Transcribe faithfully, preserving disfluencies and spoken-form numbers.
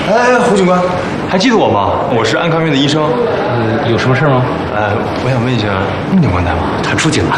哎，胡警官，还记得我吗？我是安康院的医生。 呃，有什么事吗？ 呃，我想问一下，穆警官在吗？ 他出警了。